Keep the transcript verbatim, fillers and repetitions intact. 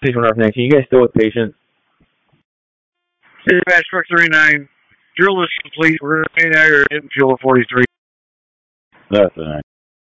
Patient reference. Can you guys still with patients? Dispatch truck thirty-nine. Drill is complete. We're going to remain out here hitting fuel at forty-three. That's a nice.